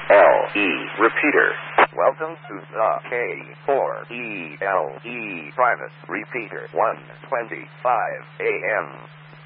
K4ELE repeater. Welcome to the K4ELE Primus repeater 1:25 a.m.